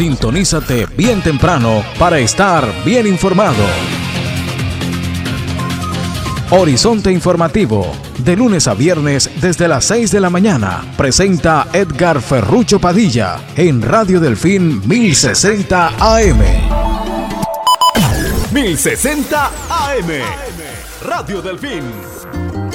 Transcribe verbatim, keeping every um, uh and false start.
Sintonízate bien temprano para estar bien informado. Horizonte Informativo, de lunes a viernes desde las seis de la mañana, presenta Edgar Ferrucho Padilla en Radio Delfín mil sesenta A M. mil sesenta A M, Radio Delfín.